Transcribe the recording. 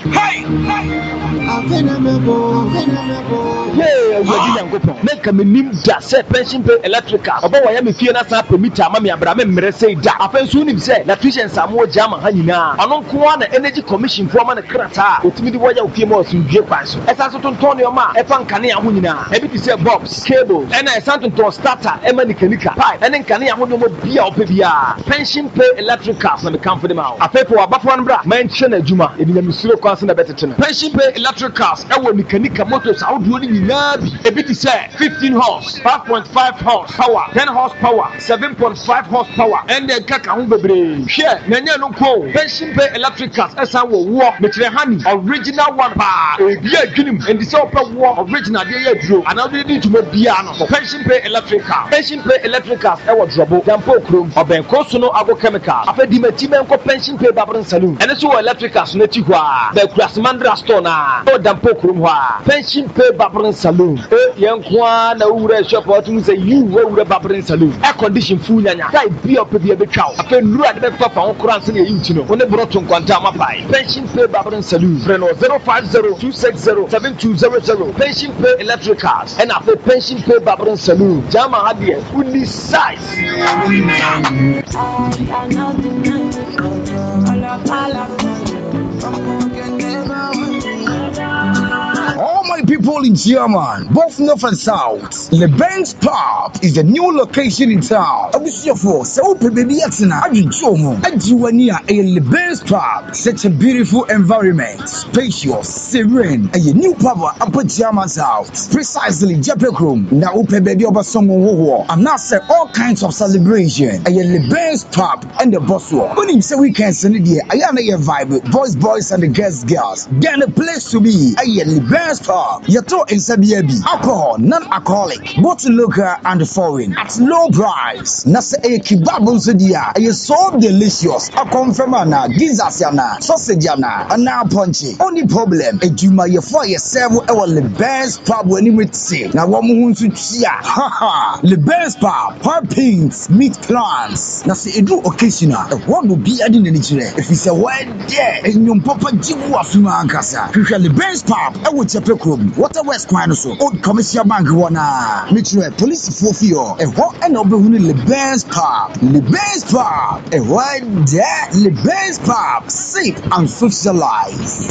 Hey! Yeah, we didn't go. Make a minimum just say pension pay electrical. About why I'm feeling as a permitter, Mammy Abraham say that. I feel soon him say, Latrician Samuel Jama Hanina. I don't want an energy commission for man a crata. Ultimately, why you came out to get pass. As I told Antonio Ma, a fan Kania Hunina, maybe to say Bob's cable, and I sent to a starter, Emma Nika pipe, and then Kania Huno be our PBR. Pension pay electrical, and the come for them out. I pay for a buffon bra, mention a Juma, in the Monsieur Constant a better channel. Pension pay electricals, I will Nika motors out doing in Nabi. A bit is 15 horse, 5.5 horsepower, 10 horsepower, 7.5 horsepower, and then Kakahumbe. Share, Nanya no co, pension pay electricals, as I will walk, Honey, original one bar, a beer grim, and the super war original beer drew, and I'll need to make piano for pension pay electrical. Pension pay electricals, I was trouble, Dampo Crum, or Ben Cosono Agrochemical. I've had the pension pay Babron Saloon, and it's all electricals, Netiwa, the Crasmandra Stona, or Dampo Crum, pension pay Babron Saloon. Young Juan, a shop or to say you were Babron Saloon. Air condition food and I be up to be a bit cow. I can run the papa on Cross in the Utino when they brought to Quantama Pie. Pension pay Babron Saloon. Freno 050-260-7200. Pension pay electricals. And after pension pay Babron Saloon. Jama Hadia, only size. All my people in German, both north and south, Leben's Pub is the new location in town. Abusiyafo, so baby yatina, ajijomo, ajiwania a Leben's Pub. Such a beautiful environment, spacious, serene, a new pub upper German south. Precisely, Japek room. Now open baby over someone who I'm not say all kinds of celebration. A Leben's Pub and the boss war. When him say weekends in the year, I am a vibe, boys and the girls. Then a place to be. A Leben's Pub. Yato inside the alcohol, non-alcoholic, both local and foreign, at low price. Nasa a kebab dia, a so delicious. A confirmana, gizaziana, sausageiana, and now punchy. Only problem, a juma ye for yourself, our Leben's Pub when you would say. Now one moon to chia, haha, Leben's Pub, hot pinks, meat plants. Nasa a do occasional, a one will be adding in it. If it's a word there, and your papa jibu afuma ankasa. Leben's Pub, I would check Water West Quinoso, Old Commercial Bank Wana, Mitchell, Police Fofio, a what and Oberhuni Leben's Pub, Leben's Pub, a word there, Leben's Pub, safe and socialize.